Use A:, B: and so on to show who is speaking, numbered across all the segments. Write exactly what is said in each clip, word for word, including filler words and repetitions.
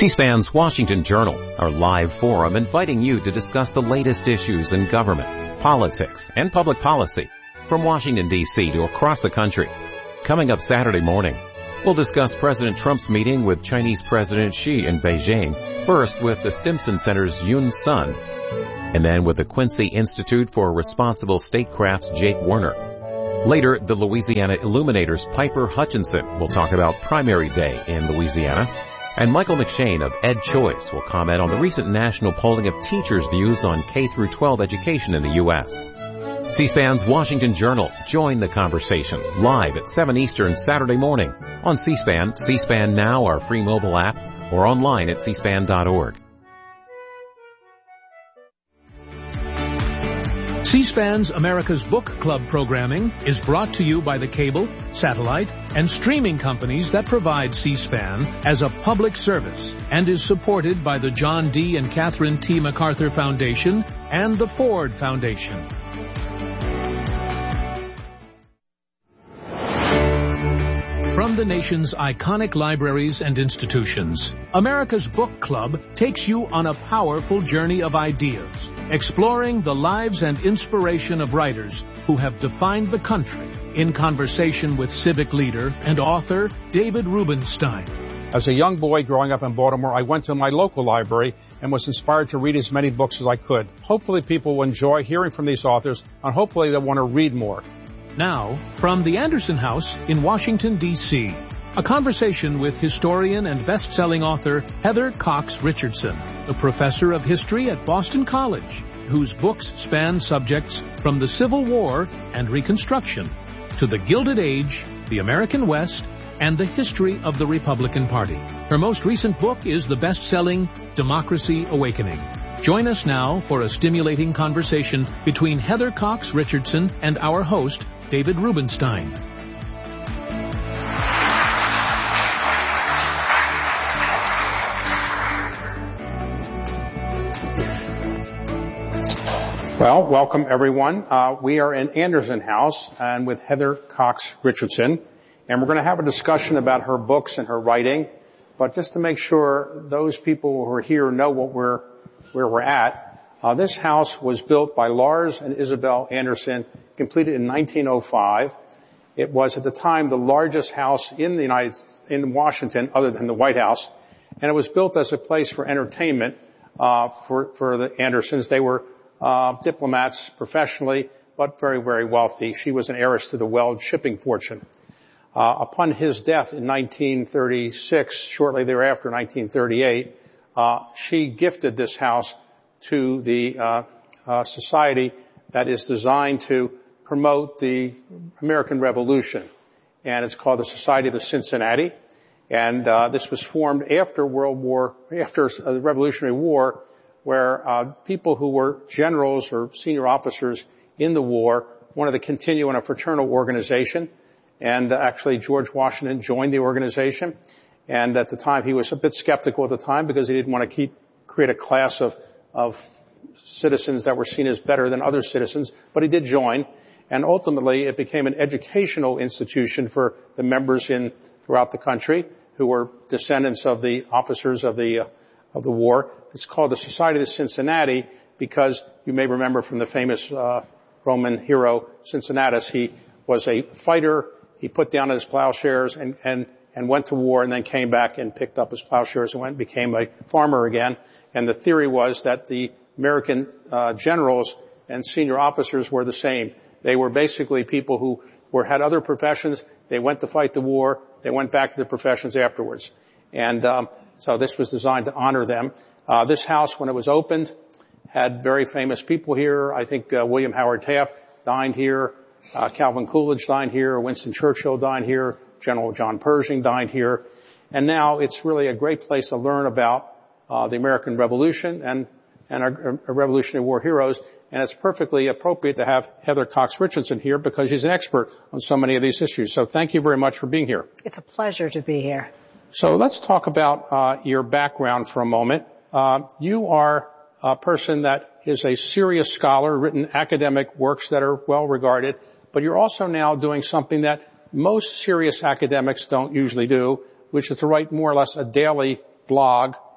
A: C-SPAN's Washington Journal, our live forum inviting you to discuss the latest issues in government, politics, and public policy from Washington, D C to across the country. Coming up Saturday morning, we'll discuss President Trump's meeting with Chinese President Xi in Beijing, first with the Stimson Center's Yoon Sun, and then with the Quincy Institute for Responsible Statecraft's Jake Werner. Later, the Louisiana Illuminators' Piper Hutchinson will talk about primary day in Louisiana. And Michael McShane of Ed Choice will comment on the recent national polling of teachers' views on K through twelve education in the U S C-SPAN's Washington Journal. Join the conversation live at seven Eastern Saturday morning on C-SPAN, C-SPAN Now, our free mobile app, or online at c span dot org.
B: C-SPAN's America's Book Club programming is brought to you by the cable, satellite, and streaming companies that provide C-SPAN as a public service and is supported by the John D. and Catherine T. MacArthur Foundation and the Ford Foundation. From the nation's iconic libraries and institutions, America's Book Club takes you on a powerful journey of ideas, exploring the lives and inspiration of writers who have defined the country, in conversation with civic leader and author David Rubenstein.
C: As a young boy growing up in Baltimore, I went to my local library and was inspired to read as many books as I could. Hopefully people will enjoy hearing from these authors, and hopefully they'll want to read more.
B: Now, from the Anderson House in Washington, D C, a conversation with historian and best-selling author Heather Cox Richardson, the professor of history at Boston College, whose books span subjects from the Civil War and Reconstruction to the Gilded Age, the American West, and the history of the Republican Party. Her most recent book is the best-selling Democracy Awakening. Join us now for a stimulating conversation between Heather Cox Richardson and our host, David Rubenstein.
C: Well, welcome everyone. Uh, we are in Anderson House and with Heather Cox Richardson, and we're going to have a discussion about her books and her writing. But just to make sure those people who are here know what we're where we're at, uh, this house was built by Lars and Isabel Anderson, completed in nineteen oh five. It was at the time the largest house in the United in Washington, other than the White House, and it was built as a place for entertainment uh, for for the Andersons. They were uh, diplomats professionally, but very very wealthy. She was an heiress to the Weld shipping fortune. Uh, upon his death in nineteen thirty-six, shortly thereafter, nineteen thirty-eight, uh, she gifted this house to the uh, uh, society that is designed to promote the American Revolution, and it's called the Society of the Cincinnati. And uh, this was formed after World War, after the Revolutionary War, where uh, people who were generals or senior officers in the war wanted to continue in a fraternal organization. And uh, actually, George Washington joined the organization. And at the time, he was a bit skeptical at the time because he didn't want to keep create a class of of citizens that were seen as better than other citizens. But he did join. And ultimately, it became an educational institution for the members in throughout the country who were descendants of the officers of the uh, of the war. It's called the Society of Cincinnati because you may remember from the famous uh, Roman hero Cincinnatus. He was a fighter. He put down his plowshares and and and went to war, and then came back and picked up his plowshares and went and became a farmer again. And the theory was that the American uh, generals and senior officers were the same. They were basically people who were had other professions. They went to fight the war. They went back to their professions afterwards. And um, so this was designed to honor them. Uh, this house, when it was opened, had very famous people here. I think uh, William Howard Taft dined here. Uh, Calvin Coolidge dined here. Winston Churchill dined here. General John Pershing dined here. And now it's really a great place to learn about uh, the American Revolution and, and our, our Revolutionary War heroes. And it's perfectly appropriate to have Heather Cox Richardson here because she's an expert on so many of these issues. So thank you very much for being here.
D: It's a pleasure to be here.
C: So let's talk about uh, your background for a moment. Uh, you are a person that is a serious scholar, written academic works that are well regarded, but you're also now doing something that most serious academics don't usually do, which is to write more or less a daily blog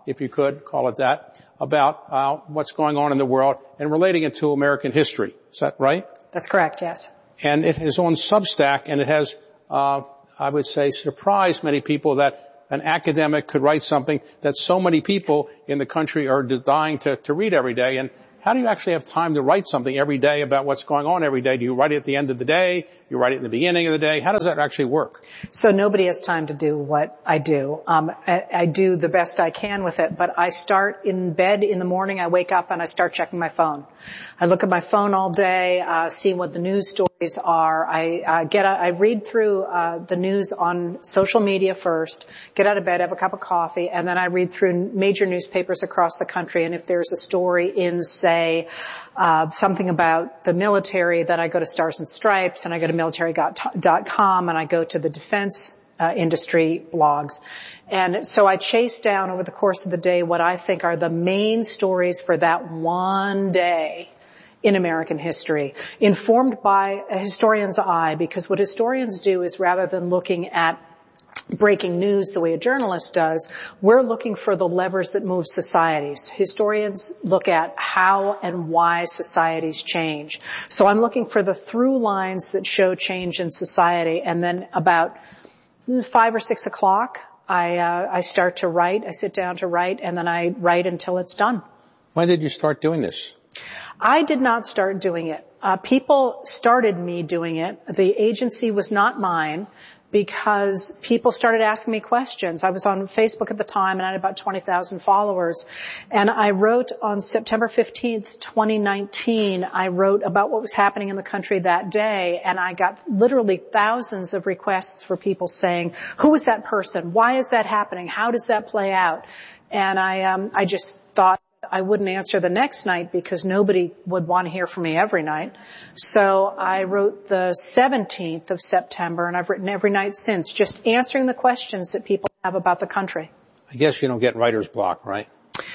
C: if you could call it that, about uh, what's going on in the world and relating it to American history. Is that right?
D: That's correct, yes.
C: And it is on Substack, and it has, uh, I would say, surprised many people that an academic could write something that so many people in the country are dying to, to read every day. And how do you actually have time to write something every day about what's going on every day? Do you write it at the end of the day? You write it in the beginning of the day? How does that actually work?
D: So nobody has time to do what I do. Um, I, I do the best I can with it, but I start in bed in the morning. I wake up and I start checking my phone. I look at my phone all day, uh, see what the news stories are. I uh, get, I read through uh, the news on social media first, get out of bed, have a cup of coffee, and then I read through major newspapers across the country. And if there's a story in, say, uh, something about the military, then I go to Stars and Stripes, and I go to military dot com, and I go to the defense uh, industry blogs. And so I chase down over the course of the day what I think are the main stories for that one day in American history, informed by a historian's eye, because what historians do is, rather than looking at breaking news the way a journalist does, we're looking for the levers that move societies. Historians look at how and why societies change. So I'm looking for the through lines that show change in society, and then about five or six o'clock, I, uh, I start to write. I sit down to write, and then I write until it's done.
C: When did you start doing this?
D: I did not start doing it. Uh, people started me doing it. The agency was not mine, because people started asking me questions. I was on Facebook at the time, and I had about twenty thousand followers. And I wrote on September fifteenth, twenty nineteen, I wrote about what was happening in the country that day, and I got literally thousands of requests for people saying, who is that person? Why is that happening? How does that play out? And I, um, I just thought I wouldn't answer the next night, because nobody would want to hear from me every night. So I wrote the seventeenth of September, and I've written every night since, just answering the questions that people have about the country.
C: I guess you don't get writer's block, right?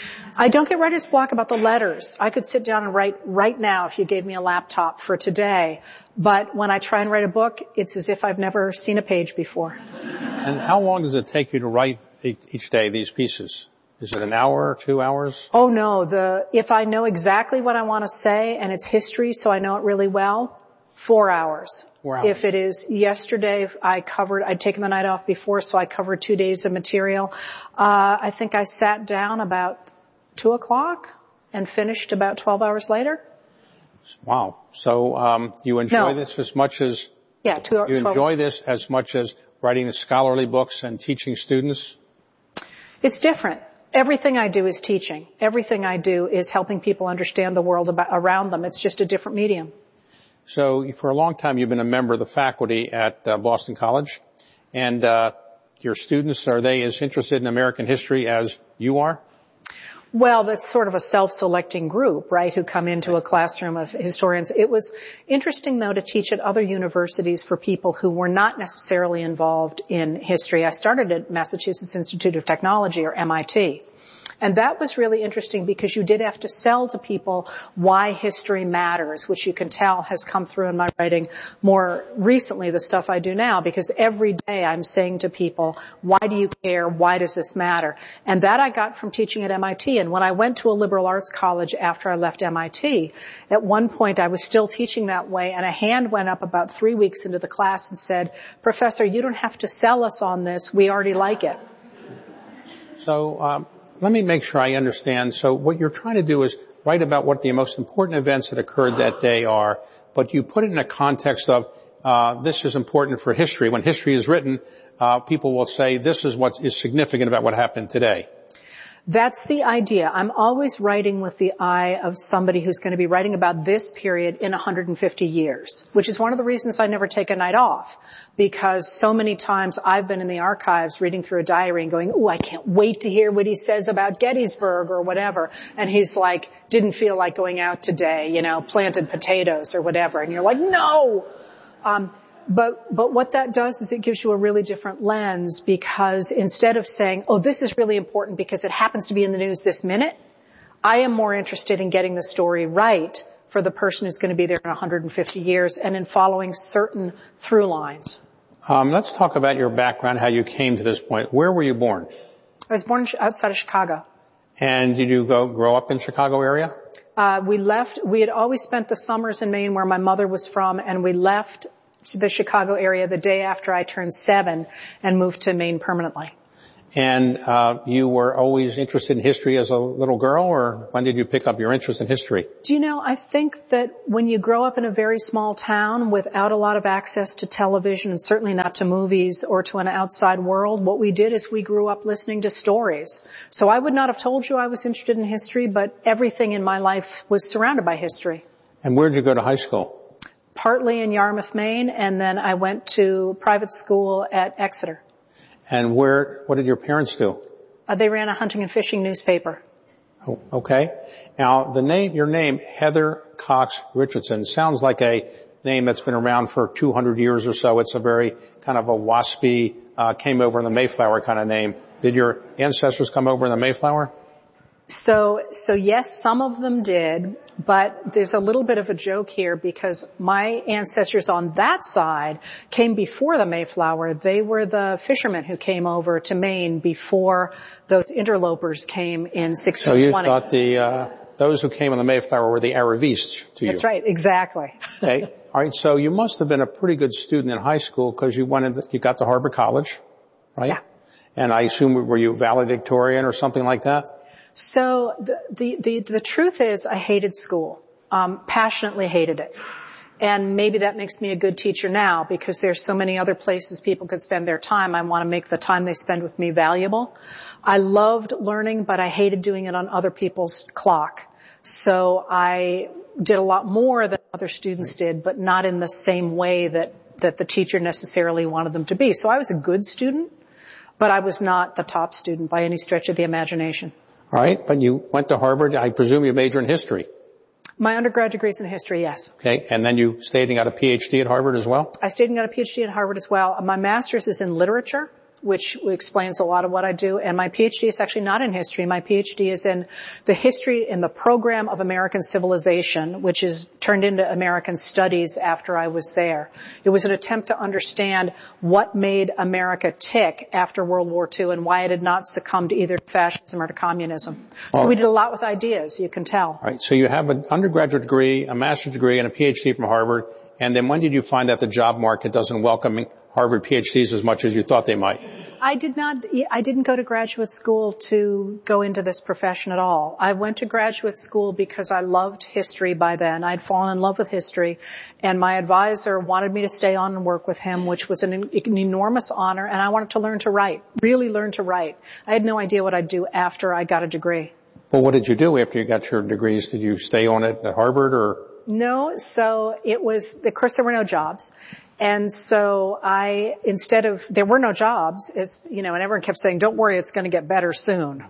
D: I don't get writer's block about the letters. I could sit down and write right now if you gave me a laptop for today. But when I try and write a book, it's as if I've never seen a page before.
C: And how long does it take you to write each day these pieces? Is it an hour, two hours?
D: Oh no, the, if I know exactly what I want to say, and it's history, so I know it really well, four hours.
C: Four hours.
D: If it is yesterday, I covered, I'd taken the night off before, so I covered two days of material. Uh, I think I sat down about two o'clock and finished about twelve hours later.
C: Wow. So, um, you enjoy
D: No.
C: this as much as,
D: yeah, two,
C: you
D: twelve
C: enjoy this as much as writing the scholarly books and teaching students?
D: It's different. Everything I do is teaching. Everything I do is helping people understand the world about, around them. It's just a different medium.
C: So for a long time you've been a member of the faculty at uh, Boston College, and uh, your students, are they as interested in American history as you are?
D: Well, that's sort of a self-selecting group, right, who come into a classroom of historians. It was interesting, though, to teach at other universities for people who were not necessarily involved in history. I started at Massachusetts Institute of Technology, or M I T. And that was really interesting, because you did have to sell to people why history matters, which you can tell has come through in my writing more recently, the stuff I do now, because every day I'm saying to people, why do you care? Why does this matter? And that I got from teaching at M I T. And when I went to a liberal arts college after I left M I T, at one point I was still teaching that way, and a hand went up about three weeks into the class and said, Professor, you don't have to sell us on this. We already like it.
C: So, um, let me make sure I understand. So what you're trying to do is write about what the most important events that occurred that day are, but you put it in a context of, uh, this is important for history. When history is written, uh, people will say this is what is significant about what happened today.
D: That's the idea. I'm always writing with the eye of somebody who's going to be writing about this period in one hundred fifty years, which is one of the reasons I never take a night off, because so many times I've been in the archives reading through a diary and going, ooh, I can't wait to hear what he says about Gettysburg or whatever. And he's like, didn't feel like going out today, you know, planted potatoes or whatever. And you're like, no! Um, But, but what that does is it gives you a really different lens, because instead of saying, oh, this is really important because it happens to be in the news this minute, I am more interested in getting the story right for the person who's going to be there in one hundred fifty years, and in following certain through lines.
C: Um, let's talk about your background, how you came to this point. Where were you born?
D: I was born outside of Chicago.
C: And did you go grow up in Chicago area?
D: Uh, we left, we had always spent the summers in Maine where my mother was from, and we left to the Chicago area the day after I turned seven and moved to Maine permanently.
C: And uh you were always interested in history as a little girl, or when did you pick up your interest in history?
D: Do you know, I think that when you grow up in a very small town without a lot of access to television, and certainly not to movies or to an outside world, what we did is we grew up listening to stories. So I would not have told you I was interested in history, but everything in my life was surrounded by history.
C: And where did you go to high school?
D: Partly in Yarmouth, Maine, and then I went to private school at Exeter.
C: And where, what did your parents do?
D: Uh, they ran a hunting and fishing newspaper.
C: Oh, okay. Now, the name, your name, Heather Cox Richardson, sounds like a name that's been around for two hundred years or so. It's a very kind of a waspy, uh, came over in the Mayflower kind of name. Did your ancestors come over in the Mayflower?
D: So, so yes, some of them did, but there's a little bit of a joke here because my ancestors on that side came before the Mayflower. They were the fishermen who came over to Maine before those interlopers came in sixteen twenty.
C: So you thought the, uh, those who came on the Mayflower were the Aravistes to you?
D: That's right, exactly.
C: Okay. All right. So you must have been a pretty good student in high school because you went in, you got to Harvard College, right?
D: Yeah.
C: And I assume, were you valedictorian or something like that?
D: So the, the, the, the truth is I hated school, um, passionately hated it. And maybe that makes me a good teacher now because there's so many other places people could spend their time. I want to make the time they spend with me valuable. I loved learning, but I hated doing it on other people's clock. So I did a lot more than other students did, but not in the same way that, that the teacher necessarily wanted them to be. So I was a good student, but I was not the top student by any stretch of the imagination.
C: All right, but you went to Harvard. I presume you majored in history.
D: My undergrad degree is in history, yes.
C: Okay, and then you stayed and got a P H D at Harvard as well?
D: I stayed and got a P H D at Harvard as well. My master's is in literature, which explains a lot of what I do, and my P H D is actually not in history. My P H D is in the history in the program of American civilization, which is turned into American studies after I was there. It was an attempt to understand what made America tick after World War Two and why it had not succumbed either to fascism or to communism. So we did a lot with ideas, you can tell.
C: All right, so you have an undergraduate degree, a master's degree, and a P H D from Harvard, and then when did you find that the job market doesn't welcome Harvard P H Ds as much as you thought they might?
D: I did not, I didn't go to graduate school to go into this profession at all. I went to graduate school because I loved history by then. I'd fallen in love with history, and my advisor wanted me to stay on and work with him, which was an, an enormous honor, and I wanted to learn to write, really learn to write. I had no idea what I'd do after I got a degree.
C: Well, what did you do after you got your degrees? Did you stay on it at Harvard or?
D: No, so it was, of course there were no jobs. And so I, instead of, there were no jobs, as, you know, and everyone kept saying, don't worry, it's going to get better soon.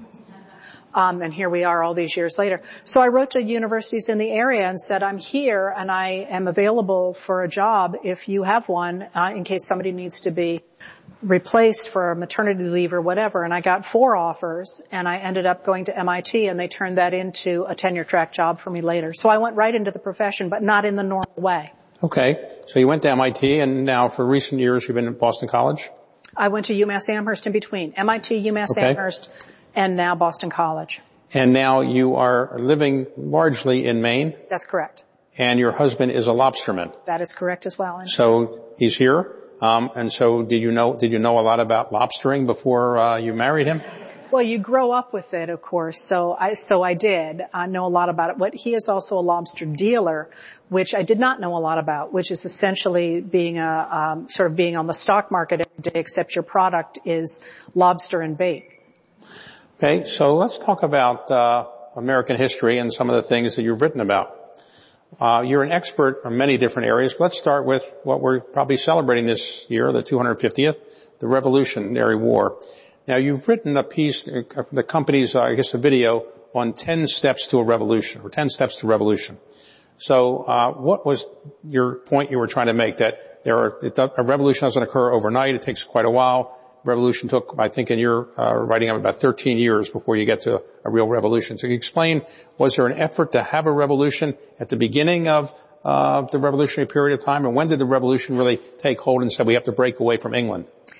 D: Um, and here we are all these years later. So I wrote to universities in the area and said, I'm here and I am available for a job if you have one, uh, in case somebody needs to be replaced for maternity leave or whatever. And I got four offers and I ended up going to M I T and they turned that into a tenure track job for me later. So I went right into the profession, but not in the normal way.
C: Okay. So you went to M I T and now for recent years you've been at Boston College?
D: I went to UMass Amherst in between. M I T, UMass
C: okay.
D: Amherst, and now Boston College.
C: And now you are living largely in Maine?
D: That's correct.
C: And your husband is a lobsterman?
D: That is correct as well.
C: So he's here. Um, and so did you know, did you know a lot about lobstering before, uh, you married him?
D: Well, you grow up with it, of course. So I, so I did. I know a lot about it. But he is also a lobster dealer, which I did not know a lot about, which is essentially being a, um, sort of being on the stock market every day, except your product is lobster and bait.
C: Okay. So let's talk about, uh, American history and some of the things that you've written about. Uh, you're an expert in many different areas. Let's start with what we're probably celebrating this year, the two hundred fiftieth, the Revolutionary War. Now, you've written a piece, the company's, uh, I guess, a video on ten steps to a revolution, or ten steps to revolution. So, uh, what was your point you were trying to make? That there are, a revolution doesn't occur overnight. It takes quite a while. Revolution took, I think, in your uh, writing, about thirteen years before you get to a real revolution. So, can you explain? Was there an effort to have a revolution at the beginning of uh, the revolutionary period of time, and when did the revolution really take hold and said we have to break away from England?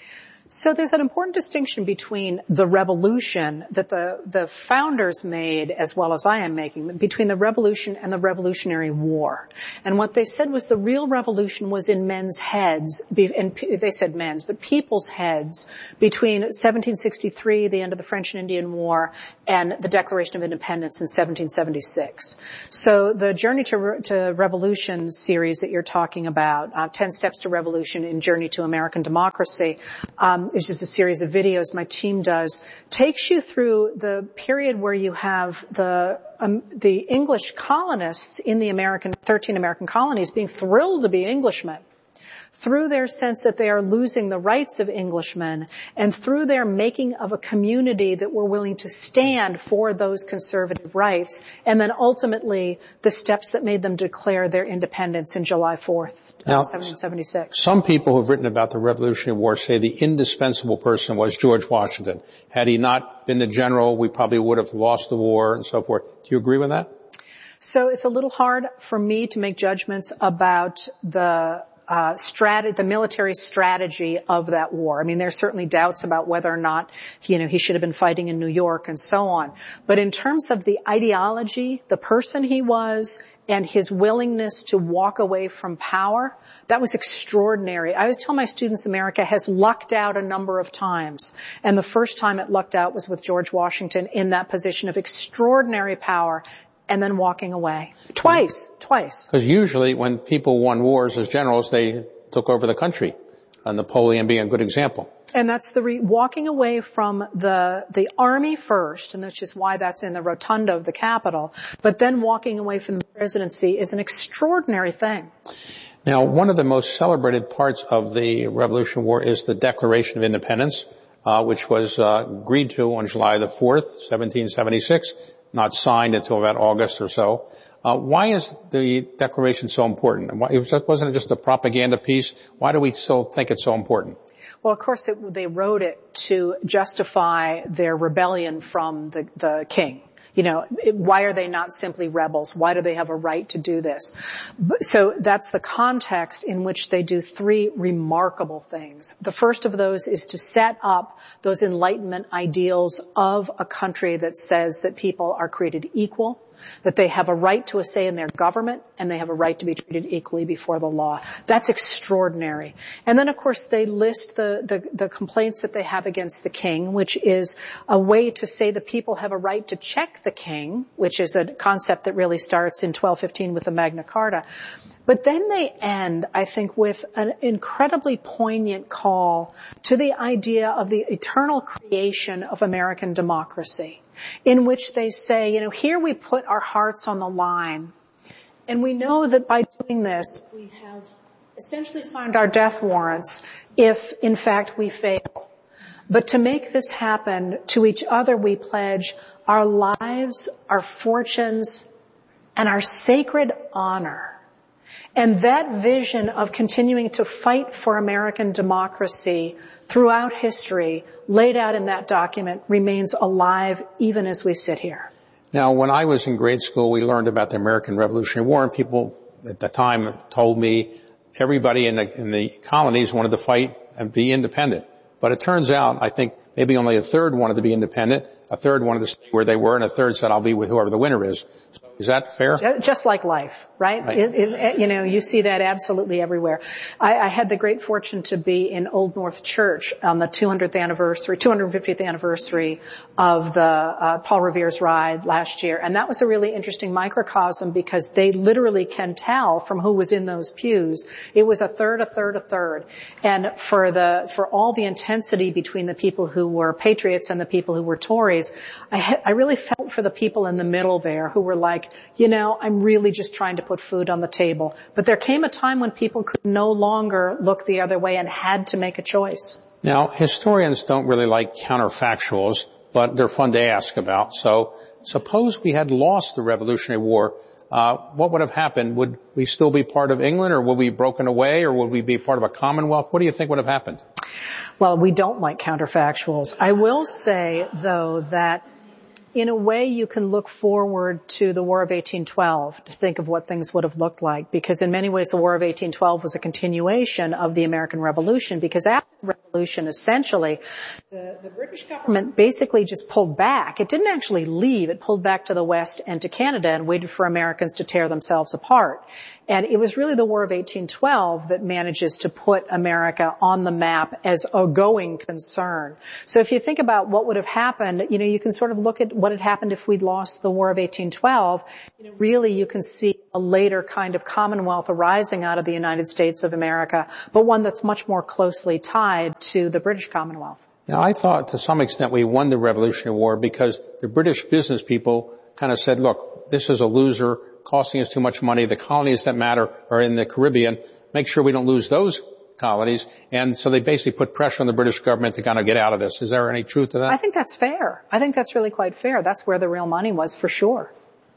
D: So there's an important distinction between the revolution that the, the founders made, as well as I am making, between the revolution and the Revolutionary War. And what they said was the real revolution was in men's heads, and they said men's, but people's heads, between seventeen sixty-three, the end of the French and Indian War, and the Declaration of Independence in seventeen seventy-six. So the Journey to, to Revolution series that you're talking about, uh, ten Steps to Revolution in Journey to American Democracy, um, it's just a series of videos my team does, takes you through the period where you have the um, the English colonists in the American, thirteen American colonies being thrilled to be Englishmen, through their sense that they are losing the rights of Englishmen, and through their making of a community that were willing to stand for those conservative rights, and then ultimately the steps that made them declare their independence in July fourth.
C: Now,
D: seventeen seventy-six.
C: Some people who've written about the Revolutionary War say the indispensable person was George Washington. Had he not been the general, we probably would have lost the war and so forth. Do you agree with that?
D: So it's a little hard for me to make judgments about the uh strat- the military strategy of that war. I mean, there's certainly doubts about whether or not, you know, he should have been fighting in New York and so on. But in terms of the ideology, the person he was, and his willingness to walk away from power, that was extraordinary. I always tell my students America has lucked out a number of times. And the first time it lucked out was with George Washington in that position of extraordinary power and then walking away. Twice, twice.
C: Because usually when people won wars as generals, they took over the country. Uh, Napoleon being a good example.
D: And that's the re- walking away from the the army first, and that's just why that's in the rotunda of the Capitol. But then walking away from the presidency is an extraordinary thing.
C: Now, one of the most celebrated parts of the Revolutionary War is the Declaration of Independence, uh, which was uh, agreed to on July the fourth, seventeen seventy-six, not signed until about August or so. Uh, why is the Declaration so important? Why, it wasn't just a propaganda piece. Why do we still think it's so important?
D: Well, of course, it, they wrote it to justify their rebellion from the, the king. You know, it, why are they not simply rebels? Why do they have a right to do this? But, so that's the context in which they do three remarkable things. The first of those is to set up those Enlightenment ideals of a country that says that people are created equal, that they have a right to a say in their government, and they have a right to be treated equally before the law. That's extraordinary. And then, of course, they list the, the, the complaints that they have against the king, which is a way to say the people have a right to check the king, which is a concept that really starts in twelve fifteen with the Magna Carta. But then they end, I think, with an incredibly poignant call to the idea of the eternal creation of American democracy, in which they say, you know, here we put our hearts on the line, and we know that by doing this, we have essentially signed our death warrants if, in fact, we fail. But to make this happen, to each other we pledge our lives, our fortunes, and our sacred honor. And that vision of continuing to fight for American democracy throughout history, laid out in that document, remains alive even as we sit here.
C: Now, when I was in grade school, we learned about the American Revolutionary War, and people at the time told me everybody in the, in the colonies wanted to fight and be independent. But it turns out, I think, maybe only a third wanted to be independent, a third wanted to stay where they were, and a third said, I'll be with whoever the winner is. So is that fair?
D: Just like life, right?
C: right.
D: It, it, you know, you see that absolutely everywhere. I, I had the great fortune to be in Old North Church on the two hundredth anniversary, two hundred fiftieth anniversary of the uh, Paul Revere's ride last year. And that was a really interesting microcosm because they literally can tell from who was in those pews. It was a third, a third, a third. And for the, for all the intensity between the people who were patriots and the people who were Tories, I, ha- I really felt for the people in the middle there who were like, you know, I'm really just trying to put food on the table. But there came a time when people could no longer look the other way and had to make a choice.
C: Now, historians don't really like counterfactuals, but they're fun to ask about. So suppose we had lost the Revolutionary War, uh, what would have happened? Would we still be part of England, or would we be broken away, or would we be part of a Commonwealth? What do you think would have happened?
D: Well, we don't like counterfactuals. I will say, though, that In a way, you can look forward to the War of eighteen twelve to think of what things would have looked like, because in many ways the War of eighteen twelve was a continuation of the American Revolution, because after the Revolution, essentially, the, the British government basically just pulled back. It didn't actually leave. It pulled back to the West and to Canada and waited for Americans to tear themselves apart. And it was really the War of eighteen twelve that manages to put America on the map as a going concern. So if you think about what would have happened, you know, you can sort of look at what had happened if we'd lost the War of eighteen twelve. You know, really you can see a later kind of Commonwealth arising out of the United States of America, but one that's much more closely tied to the British Commonwealth.
C: Now, I thought to some extent we won the Revolutionary War because the British business people kind of said, look, this is a loser, costing us too much money. The colonies that matter are in the Caribbean. Make sure we don't lose those colonies. And so they basically put pressure on the British government to kind of get out of this. Is there any truth to that?
D: I think that's fair. I think that's really quite fair. That's where the real money was, for sure.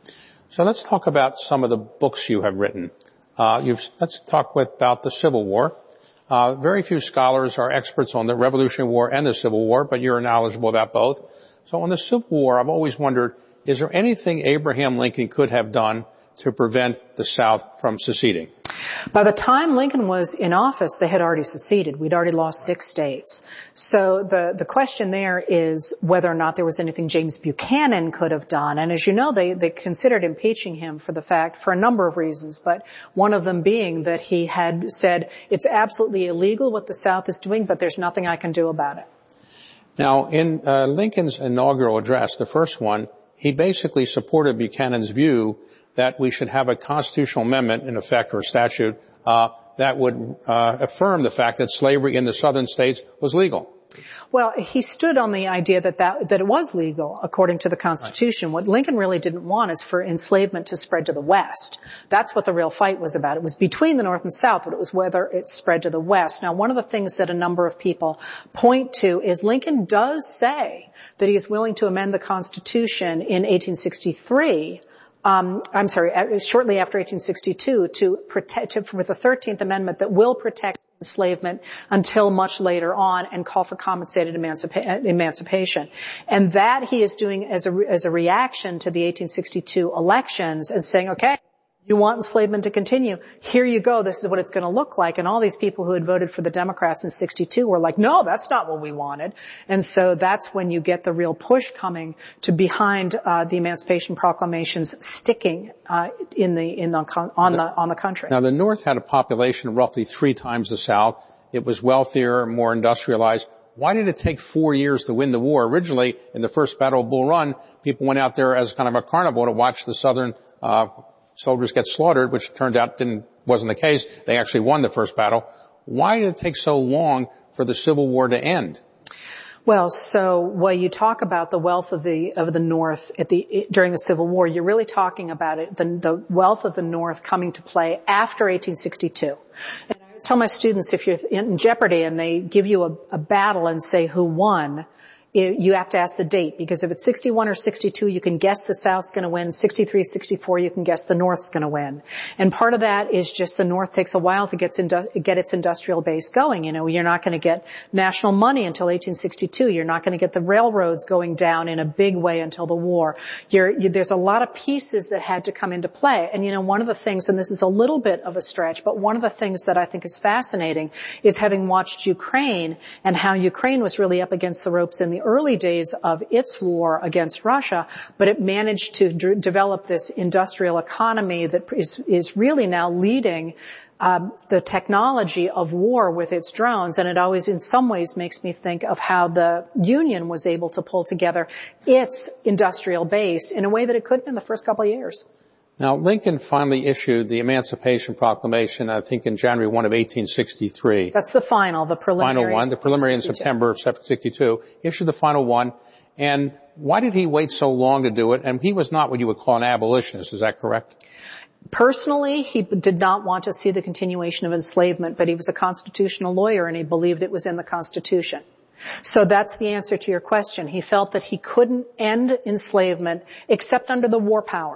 C: So let's talk about some of the books you have written. Uh, you've, let's talk with, about the Civil War. Uh, very few scholars are experts on the Revolutionary War and the Civil War, but you're knowledgeable about both. So on the Civil War, I've always wondered, is there anything Abraham Lincoln could have done to prevent the South from seceding?
D: By the time Lincoln was in office, they had already seceded. We'd already lost six states. So the, the question there is whether or not there was anything James Buchanan could have done. And as you know, they, they considered impeaching him for the fact, for a number of reasons, but one of them being that he had said, it's absolutely illegal what the South is doing, but there's nothing I can do about it.
C: Now, in uh, Lincoln's inaugural address, the first one, he basically supported Buchanan's view that we should have a constitutional amendment, in effect, or a statute, uh, that would uh, affirm the fact that slavery in the southern states was legal.
D: Well, he stood on the idea that that, that it was legal according to the Constitution. Right. What Lincoln really didn't want is for enslavement to spread to the West. That's what the real fight was about. It was between the North and South, but it was whether it spread to the West. Now, one of the things that a number of people point to is Lincoln does say that he is willing to amend the Constitution in eighteen sixty-three. Um, I'm sorry, shortly after eighteen sixty-two to protect, to, with the thirteenth Amendment that will protect enslavement until much later on and call for compensated emancipa- emancipation. And that he is doing as a, as a reaction to the eighteen sixty-two elections and saying, okay, you want enslavement to continue? Here you go. This is what it's going to look like. And all these people who had voted for the Democrats in sixty-two were like, no, that's not what we wanted. And so that's when you get the real push coming to behind uh, the Emancipation Proclamations sticking uh, in the in the on the on the country.
C: Now, the North had a population of roughly three times the South. It was wealthier, more industrialized. Why did it take four years to win the war? Originally, in the first Battle of Bull Run, people went out there as kind of a carnival to watch the Southern uh soldiers get slaughtered, which turned out didn't, wasn't the case. They actually won the first battle. Why did it take so long for the Civil War to end?
D: Well, so while you talk about the wealth of the of the North at the during the Civil War, you're really talking about it the, the wealth of the North coming to play after eighteen sixty-two. And I always tell my students, if you're in jeopardy and they give you a, a battle and say who won, you have to ask the date, because if it's sixty-one or sixty-two, you can guess the South's going to win. sixty-three, sixty-four, you can guess the North's going to win. And part of that is just the North takes a while to get, get its industrial base going. You know, you're not going to get national money until eighteen sixty-two. You're not going to get the railroads going down in a big way until the war. You're, you, there's a lot of pieces that had to come into play. And, you know, one of the things, and this is a little bit of a stretch, but one of the things that I think is fascinating is having watched Ukraine and how Ukraine was really up against the ropes in the early days of its war against Russia, but it managed to d- develop this industrial economy that is, is really now leading um, the technology of war with its drones. And it always, in some ways, makes me think of how the Union was able to pull together its industrial base in a way that it couldn't in the first couple of years.
C: Now, Lincoln finally issued the Emancipation Proclamation, I think, in January first of eighteen sixty-three.
D: That's the final, the preliminary.
C: Final one, the preliminary in September of sixty-two. He issued the final one. And why did he wait so long to do it? And he was not what you would call an abolitionist, is that correct?
D: Personally, he did not want to see the continuation of enslavement, but he was a constitutional lawyer and he believed it was in the Constitution. So that's the answer to your question. He felt that he couldn't end enslavement except under the war powers.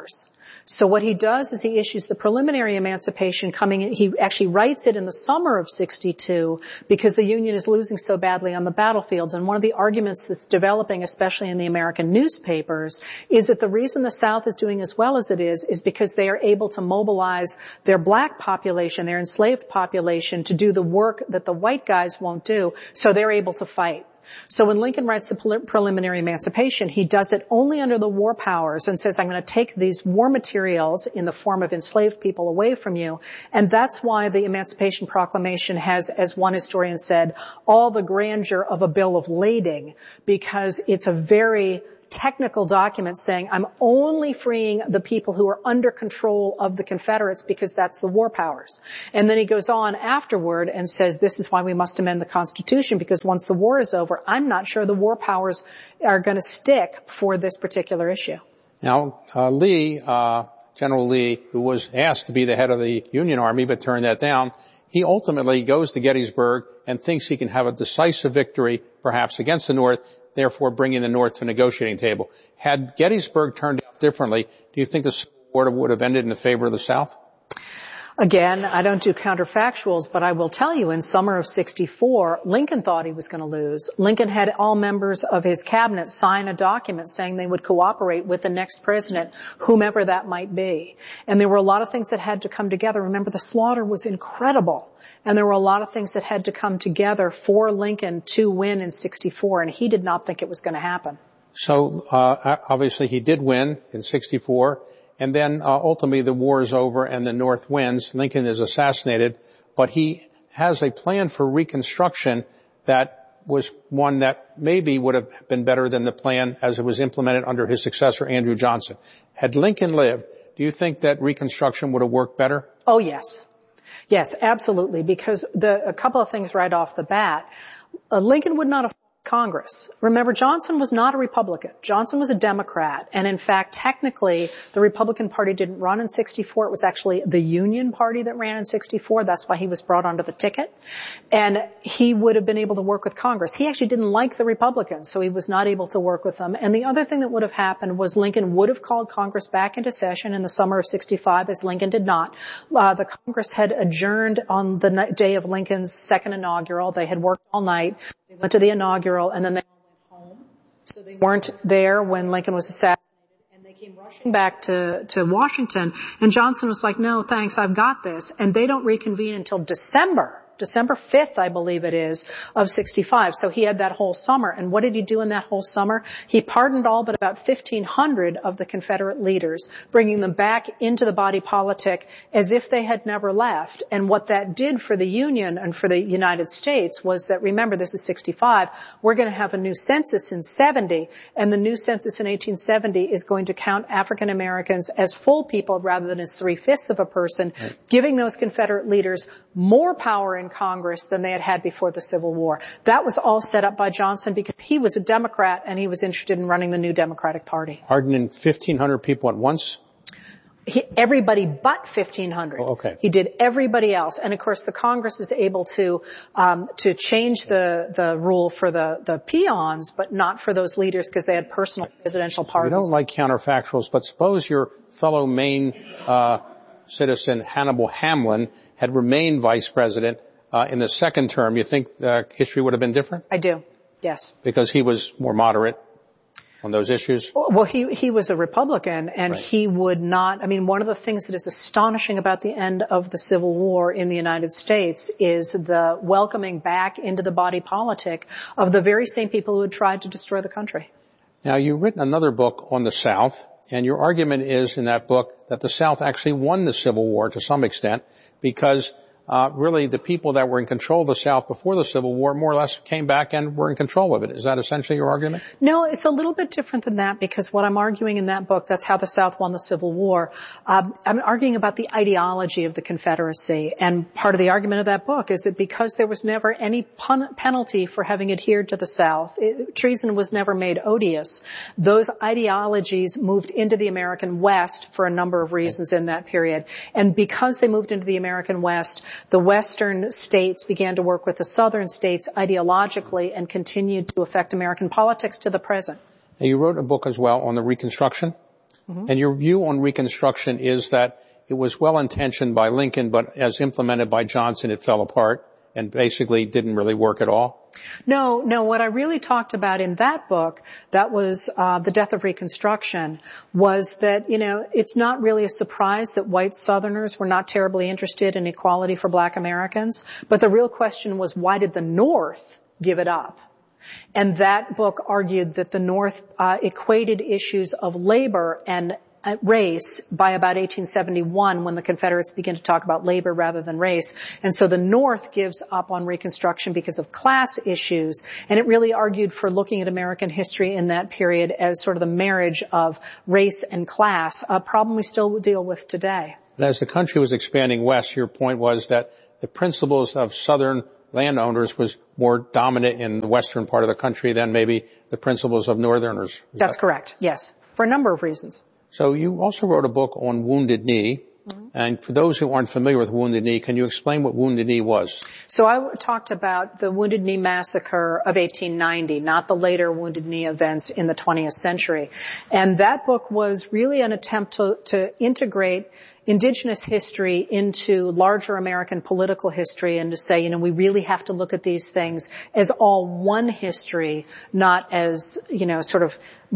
D: So what he does is he issues the preliminary emancipation coming in. He actually writes it in the summer of sixty-two because the Union is losing so badly on the battlefields. And one of the arguments that's developing, especially in the American newspapers, is that the reason the South is doing as well as it is is because they are able to mobilize their black population, their enslaved population, to do the work that the white guys won't do, so they're able to fight. So when Lincoln writes the preliminary emancipation, he does it only under the war powers and says, I'm going to take these war materials in the form of enslaved people away from you. And that's why the Emancipation Proclamation has, as one historian said, all the grandeur of a bill of lading, because it's a very technical document saying, I'm only freeing the people who are under control of the Confederates because that's the war powers. And then he goes on afterward and says, this is why we must amend the Constitution, because once the war is over, I'm not sure the war powers are going to stick for this particular issue.
C: Now, uh, Lee, uh, General Lee, who was asked to be the head of the Union Army but turned that down, he ultimately goes to Gettysburg and thinks he can have a decisive victory, perhaps against the North, therefore bringing the North to the negotiating table. Had Gettysburg turned out differently, do you think the Civil War would have ended in the favor of the South?
D: Again, I don't do counterfactuals, but I will tell you in summer of sixty-four, Lincoln thought he was going to lose. Lincoln had all members of his cabinet sign a document saying they would cooperate with the next president, whomever that might be. And there were a lot of things that had to come together. Remember, the slaughter was incredible. And there were a lot of things that had to come together for Lincoln to win in sixty-four, and he did not think it was going to happen.
C: So, uh, obviously he did win in sixty-four, and then, uh, ultimately the war is over and the North wins. Lincoln is assassinated, but he has a plan for Reconstruction that was one that maybe would have been better than the plan as it was implemented under his successor, Andrew Johnson. Had Lincoln lived, do you think that Reconstruction would have worked better?
D: Oh, yes. Yes, absolutely, because the, a couple of things right off the bat. Uh, Lincoln would not have Congress. Remember, Johnson was not a Republican. Johnson was a Democrat. And in fact, technically, the Republican Party didn't run in sixty-four. It was actually the Union Party that ran in sixty-four. That's why he was brought onto the ticket. And he would have been able to work with Congress. He actually didn't like the Republicans, so he was not able to work with them. And the other thing that would have happened was Lincoln would have called Congress back into session in the summer of sixty-five, as Lincoln did not. Uh, the Congress had adjourned on the night, day of Lincoln's second inaugural. They had worked all night. They went to the inaugural, and then they all went home. So they weren't there when Lincoln was assassinated, and they came rushing back to, to Washington. And Johnson was like, no, thanks, I've got this. And they don't reconvene until December. December fifth, I believe it is, of sixty-five. So he had that whole summer. And what did he do in that whole summer? He pardoned all but about fifteen hundred of the Confederate leaders, bringing them back into the body politic as if they had never left. And what that did for the Union and for the United States was that, remember, this is sixty-five, we're going to have a new census in seventy, and the new census in eighteen seventy is going to count African Americans as full people rather than as three-fifths of a person, right, giving those Confederate leaders more power in Congress than they had had before the Civil War. That was all set up by Johnson because he was a Democrat and he was interested in running the new Democratic Party.
C: Pardoning fifteen hundred people at once?
D: He, everybody but fifteen hundred.
C: Oh, okay.
D: He did everybody else. And of course the Congress is able to, um, to change the, the rule for the, the peons, but not for those leaders because they had personal presidential pardons.
C: We don't like counterfactuals, but suppose your fellow Maine, uh, citizen Hannibal Hamlin had remained vice president uh, in the second term. You think uh, history would have been different?
D: I do, yes.
C: Because he was more moderate on those issues?
D: Well, he he was a Republican, and
C: right,
D: he would not, I mean, one of the things that is astonishing about the end of the Civil War in the United States is the welcoming back into the body politic of the very same people who had tried to destroy the country.
C: Now, you've written another book on the South, and your argument is in that book that the South actually won the Civil War to some extent, because uh really the people that were in control of the South before the Civil War more or less came back and were in control of it. Is that essentially your argument?
D: No, it's a little bit different than that, because what I'm arguing in that book, that's how the South won the Civil War. Um, I'm arguing about the ideology of the Confederacy, and part of the argument of that book is that because there was never any pun- penalty for having adhered to the South, it, treason was never made odious, those ideologies moved into the American West for a number of reasons in that period. And because they moved into the American West, the Western states began to work with the Southern states ideologically and continued to affect American politics to the present.
C: Now, you wrote a book as well on the Reconstruction. Mm-hmm. And your view on Reconstruction is that it was well-intentioned by Lincoln, but as implemented by Johnson, it fell apart and basically didn't really work at all?
D: No, no, what I really talked about in that book, that was uh The Death of Reconstruction, was that, you know, it's not really a surprise that white Southerners were not terribly interested in equality for black Americans, but the real question was, why did the North give it up? And that book argued that the North uh equated issues of labor and race by about eighteen seventy-one, when the Confederates begin to talk about labor rather than race. And so the North gives up on Reconstruction because of class issues. And it really argued for looking at American history in that period as sort of the marriage of race and class, a problem we still deal with today.
C: And as the country was expanding west, your point was that the principles of Southern landowners was more dominant in the western part of the country than maybe the principles of Northerners. Is
D: That's
C: that-
D: correct, yes, for a number of reasons.
C: So you also wrote a book on Wounded Knee. Mm-hmm. And for those who aren't familiar with Wounded Knee, can you explain what Wounded Knee was?
D: So I talked about the Wounded Knee Massacre of eighteen ninety, not the later Wounded Knee events in the twentieth century. And that book was really an attempt to, to integrate indigenous history into larger American political history and to say, you know, we really have to look at these things as all one history, not as, you know, sort of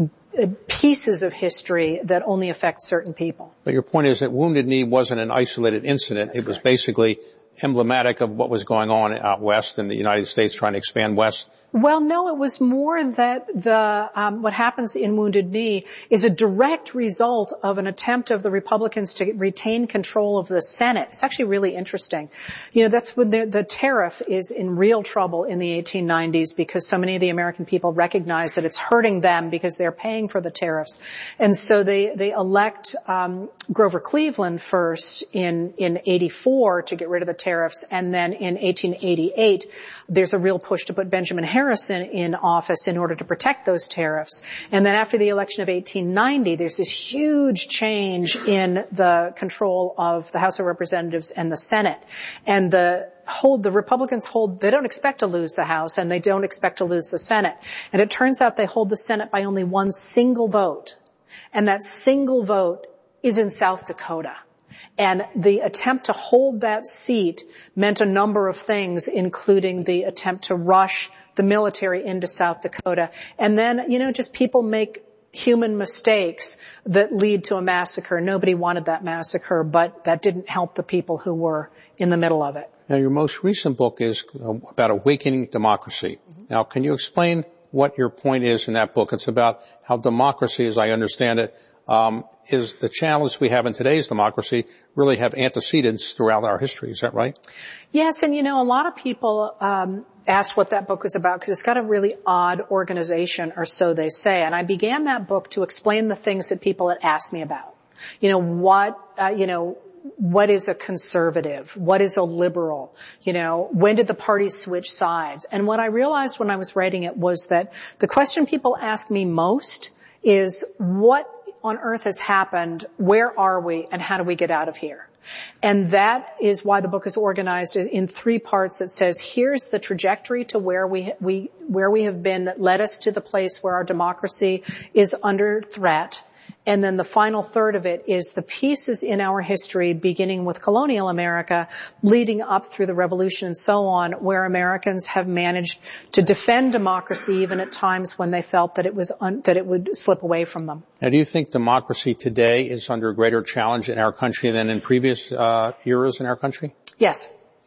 D: pieces of history that only affect certain people.
C: But your point is that Wounded Knee wasn't an isolated incident.
D: That's
C: it was
D: correct.
C: Basically emblematic of what was going on out west in the United States, trying to expand west.
D: Well, no, it was more that the um, what happens in Wounded Knee is a direct result of an attempt of the Republicans to retain control of the Senate. It's actually really interesting. You know, that's when the, the tariff is in real trouble in the eighteen nineties because so many of the American people recognize that it's hurting them because they're paying for the tariffs. And so they, they elect um, Grover Cleveland first in, in eighty-four to get rid of the tariffs, and then in eighteen eighty-eight there's a real push to put Benjamin Harrison in office in order to protect those tariffs. And then after the election of eighteen ninety, there's this huge change in the control of the House of Representatives and the Senate. And the hold, the Republicans hold, they don't expect to lose the House and they don't expect to lose the Senate. And it turns out they hold the Senate by only one single vote. And that single vote is in South Dakota. And the attempt to hold that seat meant a number of things, including the attempt to rush the military into South Dakota. And then, you know, just people make human mistakes that lead to a massacre. Nobody wanted that massacre, but that didn't help the people who were in the middle of it.
C: Now, your most recent book is about awakening democracy. Mm-hmm. Now, can you explain what your point is in that book? It's about how democracy, as I understand it, um, is the challenge we have in today's democracy really have antecedents throughout our history. Is that right?
D: Yes, and you know, a lot of people um asked what that book was about because it's got a really odd organization, or so they say. And I began that book to explain the things that people had asked me about. You know, what, uh, you know, what is a conservative? What is a liberal? You know, when did the parties switch sides? And what I realized when I was writing it was that the question people ask me most is, what on earth has happened? Where are we? And how do we get out of here? And that is why the book is organized in three parts. It says, here's the trajectory to where we, we, where we have been that led us to the place where our democracy is under threat. And then the final third of it is the pieces in our history, beginning with colonial America, leading up through the revolution and so on, where Americans have managed to defend democracy even at times when they felt that it was un- that it would slip away from them.
C: Now, do you think democracy today is under greater challenge in our country than in previous uh, eras in our country?
D: Yes.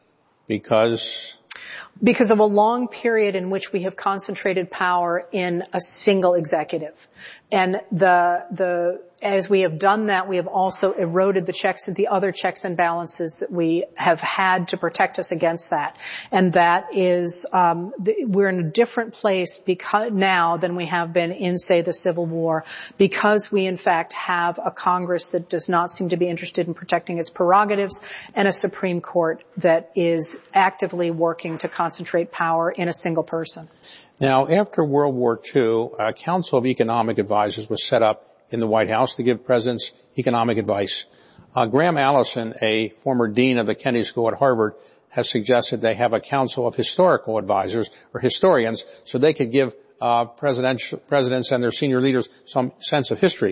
C: Because?
D: Because of a long period in which we have concentrated power in a single executive. And the, the, as we have done that, we have also eroded the checks and the other checks and balances that we have had to protect us against that. And that is, um, the, we're in a different place because now than we have been in, say, the Civil War, because we in fact have a Congress that does not seem to be interested in protecting its prerogatives and a Supreme Court that is actively working to concentrate power in a single person.
C: Now, after World War Two, a Council of Economic Advisors was set up in the White House to give presidents economic advice. Uh, Graham Allison, a former dean of the Kennedy School at Harvard, has suggested they have a council of historical advisors or historians so they could give uh presidential presidents and their senior leaders some sense of history.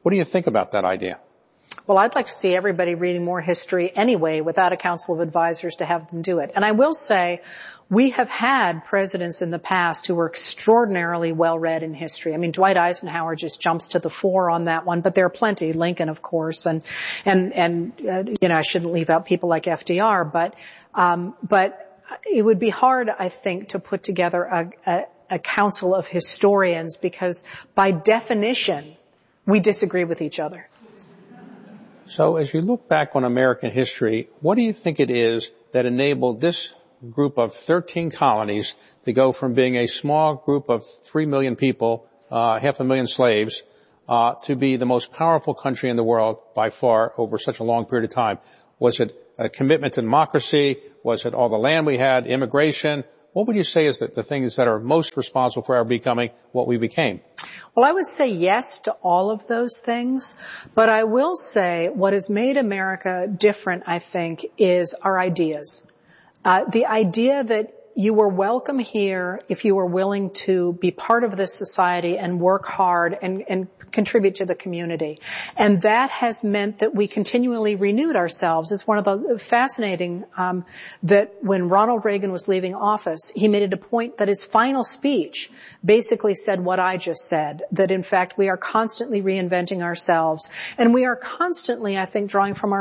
C: What do you think about that idea?
D: Well, I'd like to see everybody reading more history anyway without a council of advisors to have them do it. And I will say, we have had presidents in the past who were extraordinarily well-read in history. I mean, Dwight Eisenhower just jumps to the fore on that one, but there are plenty. Lincoln, of course, and, and, and, uh, you know, I shouldn't leave out people like F D R, but, um, but it would be hard, I think, to put together a, a, a council of historians because by definition, we disagree with each other.
C: So as you look back on American history, what do you think it is that enabled this group of thirteen colonies to go from being a small group of three million people, uh, half a million slaves, uh, to be the most powerful country in the world by far over such a long period of time? Was it a commitment to democracy? Was it all the land we had, immigration? What would you say is the, the things that are most responsible for our becoming what we became?
D: Well, I would say yes to all of those things, but I will say what has made America different, I think, is our ideas. Uh, the idea that you were welcome here if you were willing to be part of this society and work hard and, and contribute to the community. And that has meant that we continually renewed ourselves. It's one of the fascinating, um, that when Ronald Reagan was leaving office, he made it a point that his final speech basically said what I just said, that in fact we are constantly reinventing ourselves and we are constantly, I think, drawing from our